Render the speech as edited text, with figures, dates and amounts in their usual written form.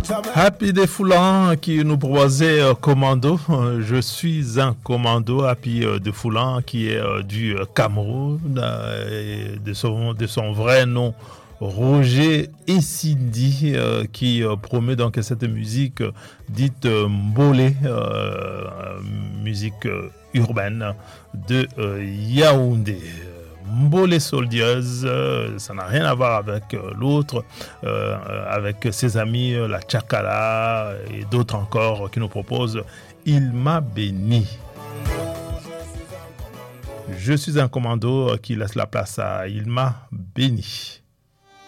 Happy Defoulan qui nous proposait Commando. Je suis un commando. Happy Defoulan qui est du Cameroun, de son vrai nom Roger Essindi, qui promet donc cette musique dite Mbolé, musique urbaine de Yaoundé. Mbolé Soldiers, ça n'a rien à voir avec l'autre, avec ses amis, la Tchakala et d'autres encore qui nous proposent Il m'a béni. Je suis un commando qui laisse la place à Il m'a béni.